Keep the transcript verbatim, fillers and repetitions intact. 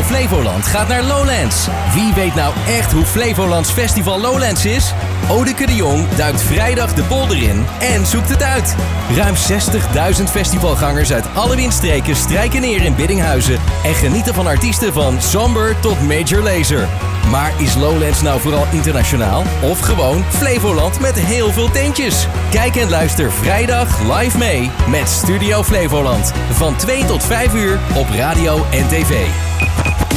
Flevoland gaat naar Lowlands. Wie weet nou echt hoe Flevolands festival Lowlands is? Odeke de Jong duikt vrijdag de polder in en zoekt het uit. Ruim zestigduizend festivalgangers uit alle windstreken strijken neer in Biddinghuizen en genieten van artiesten van Somber tot Major Lazer. Maar is Lowlands nou vooral internationaal of gewoon Flevoland met heel veel tentjes? Kijk en luister vrijdag live mee met Studio Flevoland. Van twee tot vijf uur op radio en tv.